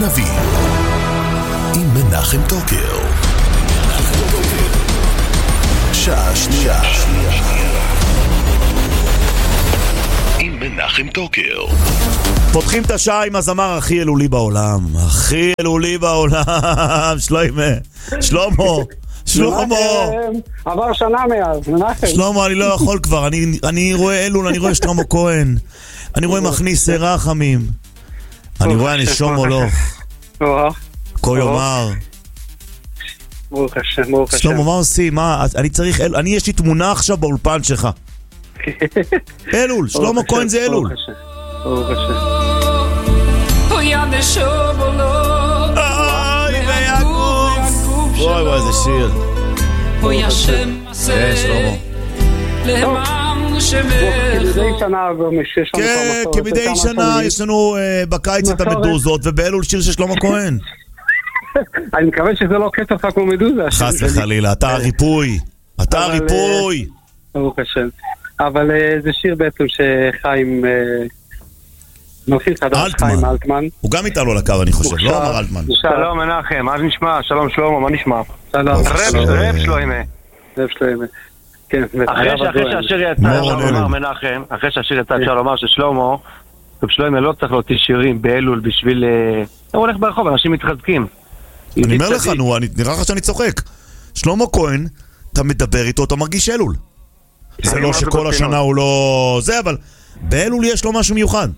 הגנבים עם מנחם טוקר. שעה שנייה עם מנחם טוקר. פותחים את השעה עם הזמר הכי אלולי בעולם, הכי אלולי בעולם. שלמה עבר שנה מאז, מנחם. שלמה, אני לא יכול כבר, אני רואה אלול, אני רואה שלמה כהן, אני רואה מכניס רחמים, אני רואה הנשום הולך כה יאמר. ברוך השם, ברוך השם. שלמה, מה עושים? אני יש לי תמונה עכשיו באולפן שלך. אלול, שלמה כהן זה אלול. ברוך השם. אוי ויעקב. וואי, איזה שיר. אוי השם עשה למען שמך. כמדי שנה כן, כמדי שנה יש לנו בקיץ את המדוזות, ובאלול שיר של שלמה כהן. אני מקווה שזה לא קטע לך כמו מדוזה. חס וחלילה, אתה הריפוי. אתה הריפוי. ברוך השם. אבל זה שיר בעצם שחיים נוסיף חדש, חיים אלטמן. הוא גם איתנו על הקו, אני חושב, לא אמר אלטמן. שלום מנחם, מה נשמע? שלום שלמה, מה נשמע? שלום. רב שלוימה. רב שלוימה. כן, אחרי שהשיר יצא, אפשר לומר מנחם, אחרי שהשיר יצא אפשר לומר ששלמה, רב שלוימה לא צריך להוציא שירים באלול בשביל... הוא הולך ברחוב, אנשים מתחזקים. אני אומר לך, נראה לך שאני צוחק. שלמה כהן, אתה מדבר איתו, אתה מרגיש אלול. זה לא שכל השנה הוא לא... זה, אבל באלול יש לו משהו מיוחד.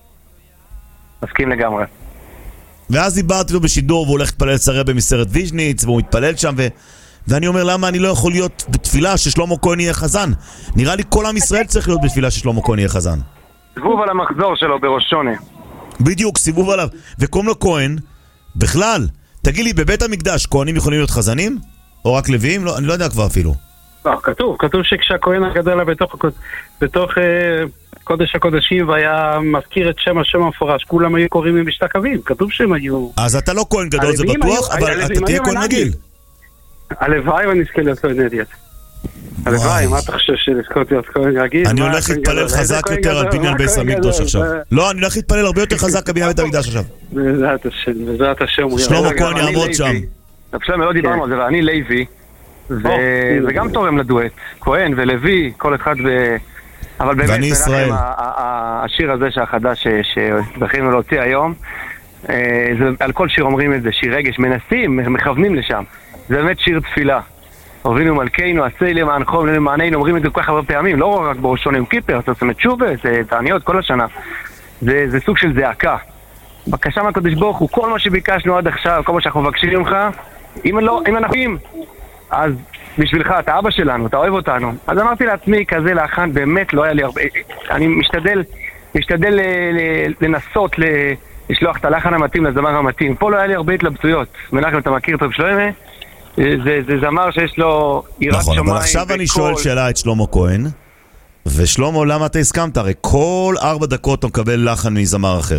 מסכים לגמרי. ואז דיברתי לו בשידור, והוא הולך להתפלל צרה במסרת ויז'ניץ, והוא מתפלל שם, ואני אומר, למה אני לא יכול להיות בתפילה ששלמה כהן יהיה חזן? נראה לי כל עם ישראל צריך להיות בתפילה ששלמה כהן יהיה חזן. סיבוב על המחזור שלו בראש שונה. בדיוק, סיבוב עליו. וקום לו כהן, בכלל, תגיד לי, בבית המקדש כהנים יכולים להיות חזנים? או רק לוויים? לא, אני לא יודע כבר אפילו. לא, כתוב שכשהכהן הגדל בתוך קודש הקודשים והיה מזכיר את שם השם המפורש, כולם היו קוראים עם משתקבים, כתוב שהם היו... אז אתה לא כהן גדול, זה בטוח, אבל אתה תהיה כהן רגיל. הלוואי ונזכה להיות כהן רגיל. הלוואי, מה אתה חושב שנזכות להיות כהן רגיל? אני הולך להתפלל חזק יותר על בניין בית המקדש עכשיו. לא, אני הולך להתפלל הרבה יותר חזק על בניין בית המקדש עכשיו. בעזרת השם. שלמה כהן יעמוד שם. עכשיו לא דיברנו על זה, ואני לוי, וזה גם תורם לדואט. כהן ולוי, כל אחד ב... אבל באמת, מנחם, השיר הזה שהחדש שזכינו להוציא היום, על כל שיר אומרים את זה, שיר רגש, מנסים, מכוונים לשם. זה באמת שיר תפילה. הובינו מלכנו, עשה למען חום, למעננו, אומרים את זה כל כך הרבה פעמים, לא רק בראשון עם כיפר, זאת אומרת שובה, זה תעניות כל השנה. זה סוג של זעקה. בקשה מהקדוש ברוך הוא, כל מה שביקשנו עד עכשיו, כל מה שאנחנו מבקשים ממך, אם אנחנו אז בשבילך, אתה אבא שלנו, אתה אוהב אותנו. אז אמרתי לעצמי, כזה לאחן, באמת לא היה לי הרבה... אני משתדל לנסות לשלוח את הלחן המתאים לזמר המתאים. פה לא היה לי הרבה התלבטויות. מנחם, אתה מכיר טוב שלמה? זה זמר שיש לו יראת שמיים. נכון, אבל עכשיו אני שואל שאלה את שלמה כהן, ושלמה, למה אתה הסכמת? הרי כל 4 דקות אתה מקבל לחן מזמר אחר.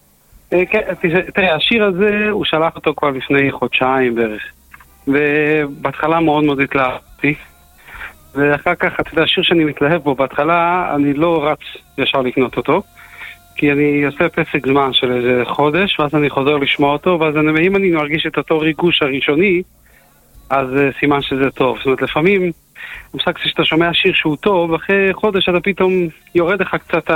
תראה, השיר הזה, הוא שלח אותו כבר לפני חודשיים בערך. ובהתחלה מאוד מאוד התלהבתי, ואחר כך, אתה יודע, השיר שאני מתלהב בו, בהתחלה אני לא רץ ישר לקנות אותו, כי אני עושה פסק זמן של איזה חודש, ואז אני חוזר לשמוע אותו, ואז אם אני מרגיש את אותו ריגוש הראשוני, אז סימן שזה טוב. זאת אומרת, לפעמים, המושג שאתה שומע שיר שהוא טוב, אחרי חודש אתה פתאום יורד לך קצת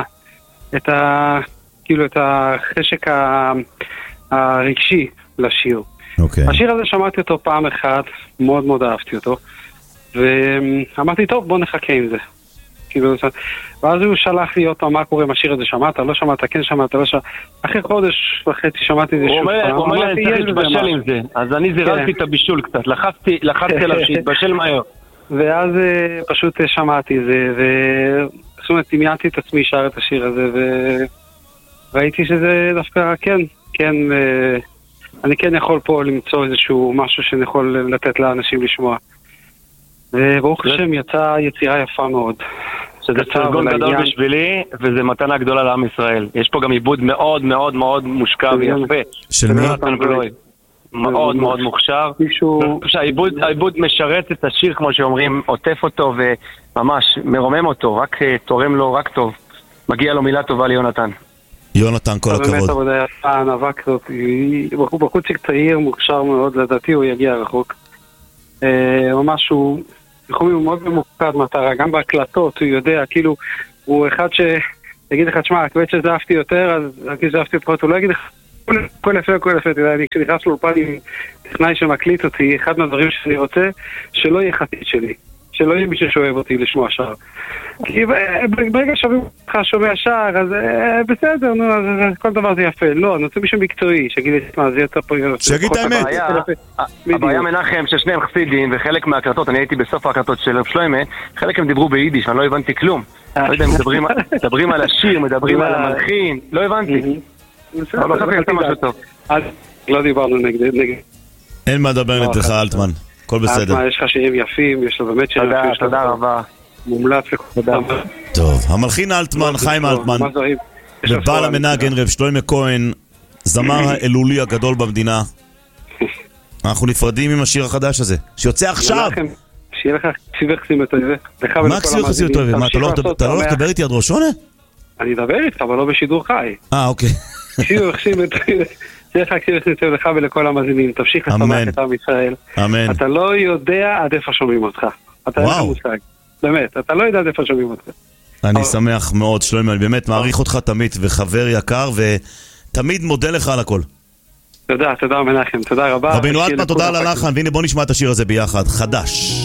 כאילו את החשק הרגשי לשיר. השיר הזה שמעתי אותו פעם אחת, מאוד מאוד אהבתי אותו, ואמרתי, טוב, בוא נחכה עם זה. ואז הוא שלח לי אותו, מה קורה עם השיר הזה, שמעת, לא שמעת, כן שמעת, לא שמעת. אחרי חודש וחצי שמעתי את זה שוב. הוא אומר, אני צריך להתבשל עם זה, אז אני זירזתי את הבישול קצת, לחצתי עליו שהתבשל מהר. ואז פשוט שמעתי את זה, זאת אומרת, דמיינתי את עצמי שר את השיר הזה, וראיתי שזה דווקא כן, אני כן יכול פה למצוא איזשהו משהו שאני יכול לתת לאנשים לשמוע. וברוך השם יצאה יצירה יפה מאוד. שזה פרגון גדול בשבילי, וזה מתנה גדולה לעם ישראל. יש פה גם עיבוד מאוד מאוד מאוד מושקע ויפה. של מי? מאוד מאוד מוכשר. העיבוד משרת את השיר, כמו שאומרים, עוטף אותו וממש מרומם אותו, רק תורם לו רק טוב. מגיע לו מילה טובה ליונתן. יונתן, כל הכבוד. באמת עבודה יפה, ענווה כזאת, בחורצ'יק צעיר, מוכשר מאוד, לדעתי הוא יגיע רחוק. ממש הוא מאוד ממוקד מטרה, גם בהקלטות, הוא יודע, כאילו, הוא אחד שיגיד לך, תשמע, הקבט שזהפתי יותר, אז להגיד שזהפתי פחות, הוא לא יגיד לך, כל יפה, אתה יודע, אני כשנכנס לאולפן עם טכנאי שמקליט אותי, אחד מהדברים שאני רוצה, שלא יהיה חתית שלי, שלא יהיה מי ששואב אותי לשמוע שער. כי ברגע שומע שער, אז בסדר, נו, אז כל דבר זה יפה. לא, אני רוצה מישהו מקצועי, שיגיד לי, מה, זה יותר פה... שיגיד את האמת. הבעיה מנחם ששניהם חסידים, וחלק מההקלטות, אני הייתי בסוף ההקלטות של רב שלמה, חלק הם דיברו ביידיש, ואני לא הבנתי כלום. לא יודע, מדברים על השיר, מדברים על המלחין, לא הבנתי. אבל לא חשבתי על משהו טוב. לא דיברנו נגד. אין מה לדבר נגדך, אלטמן. הכל בסדר. יש לך שירים יפים, יש לו באמת שירים יפים. תודה רבה. מומלץ לכולם. טוב, המלחין אלטמן, חיים אלטמן, ובעל המנגן רב שלמה כהן, זמר האלולי הגדול במדינה. אנחנו נפרדים עם השיר החדש הזה, שיוצא עכשיו. שיהיה לך ציווחסים את זה. מה ציווחסים את זה? אתה לא הולך לדבר איתי עד ראש שונה? אני אדבר איתך, אבל לא בשידור חי. אוקיי. ציווחסים את זה. שיהיה לך ציווחסים לך ולכל המאזינים. תמשיך לשמח את עם ישראל. אמן. אתה לא יודע עד איפה שומעים אותך. אתה אין לך מושג. באמת, אתה לא יודע עד איפה שומעים אותך. אני שמח מאוד, שלמה, אני באמת מעריך אותך תמיד, וחבר יקר, ותמיד מודה לך על הכל. תודה מנחם, תודה רבה. רבינו אלטמן, תודה על הלחן, והנה בוא נשמע את השיר הזה ביחד, חדש.